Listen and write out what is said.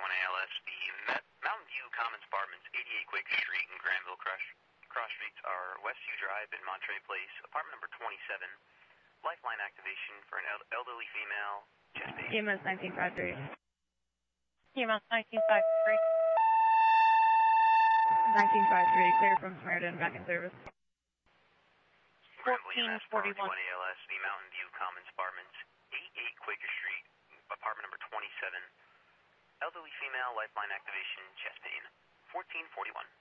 ALS, the Mountain View Commons Apartments, 88 Quaker Street in Granville. Cross streets are Westview Drive and Monterey Place, apartment number 27. Lifeline activation for an elderly female, chest pain. EMS 1953. EMS 1953. 1953, clear from Samaritan, back in service. Granville EMS 1441. ALS, the Mountain View Commons Apartments, 88 Quaker Street, apartment number 27. Elderly female, lifeline activation, chest pain. 1441.